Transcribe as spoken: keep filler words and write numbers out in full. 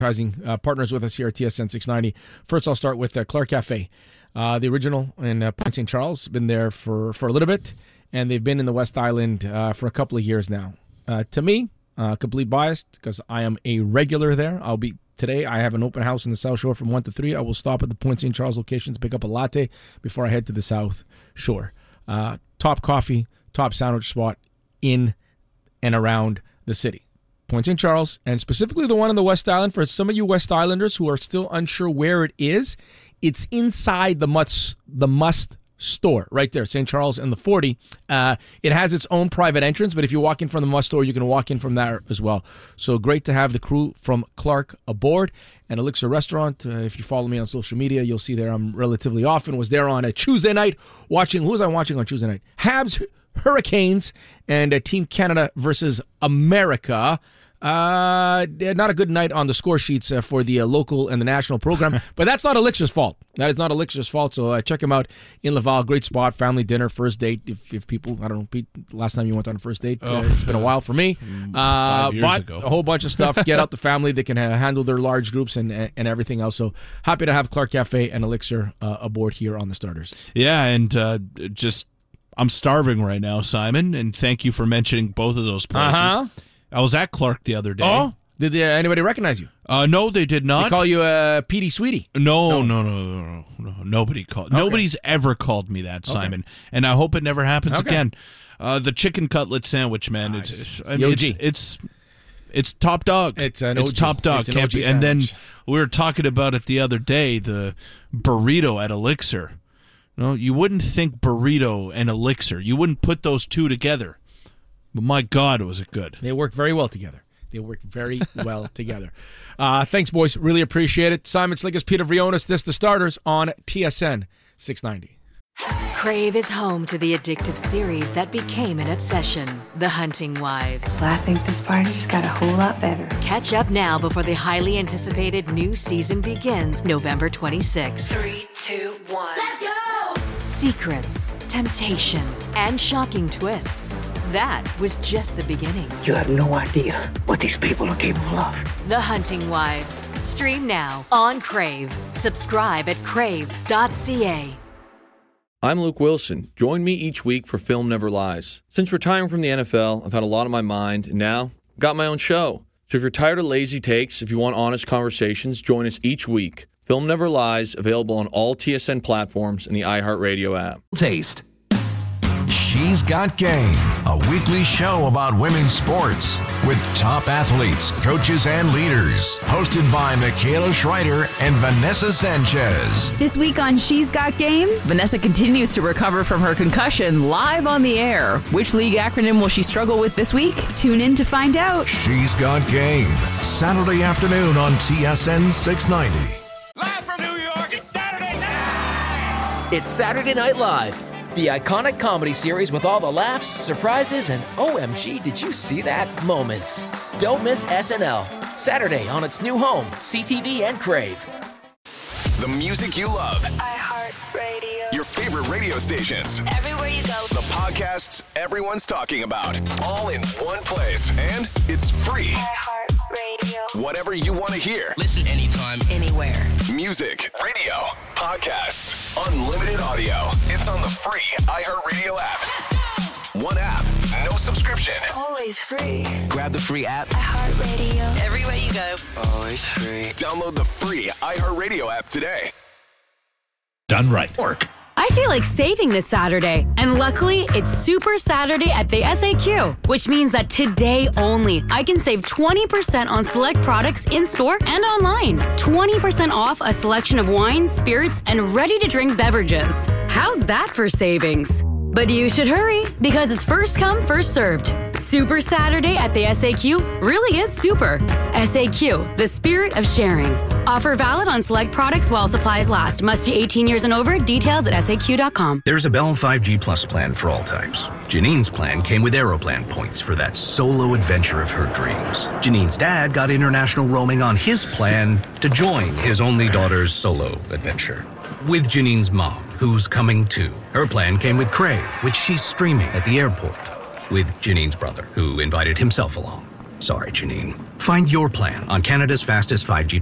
Uh, partners with us here at T S N six ninety. First, I'll start with uh, Clark Cafe, uh, the original in uh, Point Saint Charles. Been there for, for a little bit, and they've been in the West Island uh, for a couple of years now. Uh, to me, uh, complete biased because I am a regular there. I'll be today. I have an open house in the South Shore from one to three. I will stop at the Point Saint Charles location to pick up a latte before I head to the South Shore. Uh, top coffee, top sandwich spot in and around the city. Point Saint Charles, and specifically the one on the West Island. For some of you West Islanders who are still unsure where it is, it's inside the Must, the Must store, right there, Saint Charles and the forty. Uh, it has its own private entrance, but if you walk in from the Must store, you can walk in from there as well. So great to have the crew from Clark aboard. And Elixir Restaurant, uh, if you follow me on social media, you'll see there I'm relatively often. Was there on a Tuesday night watching, who was I watching on Tuesday night? Habs, Hurricanes, and uh, Team Canada versus America. Uh, not a good night on the score sheets uh, for the uh, local and the national program, but that's not Elixir's fault. That is not Elixir's fault, so uh, check him out in Laval. Great spot, family dinner, first date. If, if people, I don't know, Pete, last time you went on a first date, uh, oh, it's been a while for me. Uh, Five years but ago. A whole bunch of stuff. Get out the family. They can uh, handle their large groups and and everything else. So happy to have Clark Cafe and Elixir uh, aboard here on the starters. Yeah, and uh, just, I'm starving right now, Simon, and thank you for mentioning both of those places. Uh-huh. I was at Clark the other day. Oh, did uh, anybody recognize you? Uh, no, they did not. They call you uh, Petey Sweetie. No, no, no, no, no, no. Nobody called. Okay. Nobody's ever called me that, Simon, okay. And I hope it never happens okay. again. Uh, the chicken cutlet sandwich, man. Nice. It's, It's I mean, the it's, it's it's top dog. It's an It's O G. top dog. It's an Can't O G be. And then sandwich. we were talking about it the other day. The burrito at Elixir. No, you wouldn't think burrito and Elixir. You wouldn't put those two together. But my God, was it good. They work very well together. They work very well together. Uh, thanks, boys. Really appreciate it. Simon Slickers, Peter Vrionis, this the starters on T S N six ninety. Crave is home to the addictive series that became an obsession, The Hunting Wives. Well, I think this party just got a whole lot better. Catch up now before the highly anticipated new season begins November twenty-sixth. Three, two, one. Let's go! Secrets, temptation, and shocking twists. That was just the beginning. You have no idea what these people are capable of. The Hunting Wives. Stream now on Crave. Subscribe at crave dot c a. I'm Luke Wilson. Join me each week for Film Never Lies. Since retiring from the N F L, I've had a lot on my mind, and now I've got my own show. So if you're tired of lazy takes, if you want honest conversations, join us each week. Film Never Lies, available on all T S N platforms and the iHeartRadio app. Taste. She's Got Game, a weekly show about women's sports with top athletes, coaches, and leaders. Hosted by Michaela Schreider and Vanessa Sanchez. This week on She's Got Game, Vanessa continues to recover from her concussion live on the air. Which league acronym will she struggle with this week? Tune in to find out. She's Got Game, Saturday afternoon on T S N six ninety. Live from New York, it's Saturday night! It's Saturday Night Live. The iconic comedy series with all the laughs, surprises, and O M G, did you see that moments. Don't miss S N L. Saturday on its new home, C T V and Crave. The music you love. iHeartRadio. Your favorite radio stations. Everywhere you go. The podcasts everyone's talking about. All in one place. And it's free. iHeartRadio. Whatever you want to hear. Listen anytime, anywhere. Music, radio, podcasts, unlimited audio. It's on the free iHeartRadio app. One app, no subscription. Always free. Grab the free app. iHeartRadio. Everywhere you go. Always free. Download the free iHeartRadio app today. Done right. Work. I feel like saving this Saturday, and luckily, it's Super Saturday at the S A Q, which means that today only, I can save twenty percent on select products in-store and online. twenty percent off a selection of wines, spirits, and ready-to-drink beverages. How's that for savings? But you should hurry, because it's first come, first served. Super Saturday at the S A Q really is super. S A Q, the spirit of sharing. Offer valid on select products while supplies last. Must be eighteen years and over. Details at S A Q dot com. There's a Bell five G Plus plan for all types. Janine's plan came with Aeroplan points for that solo adventure of her dreams. Janine's dad got international roaming on his plan to join his only daughter's solo adventure. With Janine's mom, who's coming too. Her plan came with Crave, which she's streaming at the airport. With Janine's brother, who invited himself along. Sorry, Janine. Find your plan on Canada's fastest five G